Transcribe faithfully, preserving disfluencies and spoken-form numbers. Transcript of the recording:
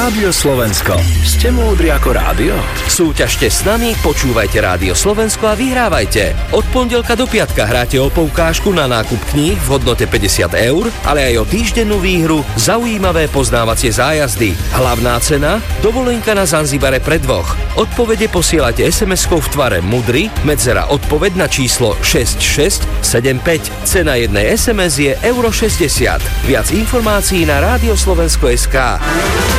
Rádio Slovensko. Ste múdri ako rádio? Súťažte s nami, počúvajte Rádio Slovensko a vyhrávajte. Od pondelka do piatka hráte o poukážku na nákup kníh v hodnote päťdesiat eur, ale aj o týždennú výhru, zaujímavé poznávacie zájazdy. Hlavná cena? Dovolenka na Zanzibare pre dvoch. Odpovede posielate es em eskou v tvare Mudry, medzera odpoveď na číslo šesť šesť sedem päť. Cena jednej es em es je euro šesťdesiat. Viac informácií na rádioslovensko bodka es ká.